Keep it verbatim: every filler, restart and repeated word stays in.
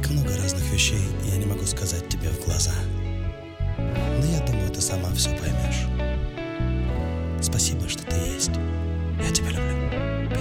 Так много разных вещей, и я не могу сказать тебе в глаза. Но я думаю, ты сама все поймешь. Спасибо, что ты есть. Я тебя люблю.